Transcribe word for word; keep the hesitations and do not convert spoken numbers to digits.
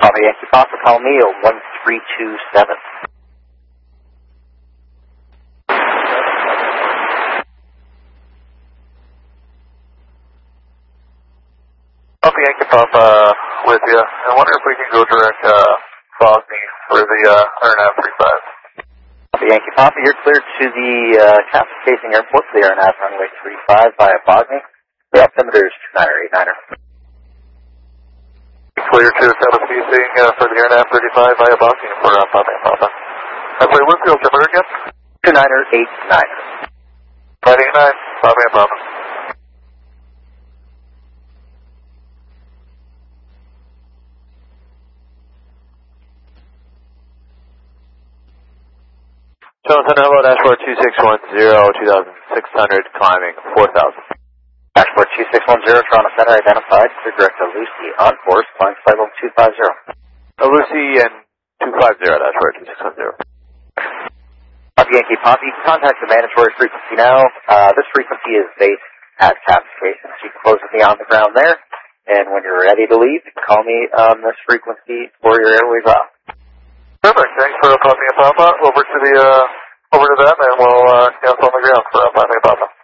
Papa Yankee Papa, call me at one three two seven. Papa Yankee Papa with you. I wonder if we can go direct uh, Bosnia for the uh, R N A V thirty-five. Papa Yankee Papa, you're cleared to the uh, Cascade Airport for the R N A V runway three five via Bosnia. The altimeter is two niner eight niner. Clear to establish seating uh, for the R N A V thirty-five via Bosnia for uh, Papa Yankee Papa. I'm sorry, what's the altimeter again? two niner eight niner. nine eight nine, Papa Yankee Papa. Charles Center, hello, dashboard two six one zero, two thousand six hundred, climbing four thousand. Dashboard two six one zero, Toronto Center identified. Clear direct to Lucy on course, flying flight level two five zero. Uh, Lucy and two five zero, dashboard two six one zero. Papa Yankee Papa, you can contact the mandatory frequency now. Uh, this frequency is based at Cascade, so you can close with me on the ground there. And when you're ready to leave, you can call me on this frequency for your airways off. Perfect. Thanks for Papa and Papa. Over to the uh, over to them, and we'll uh, cancel on the ground for Papa and Papa.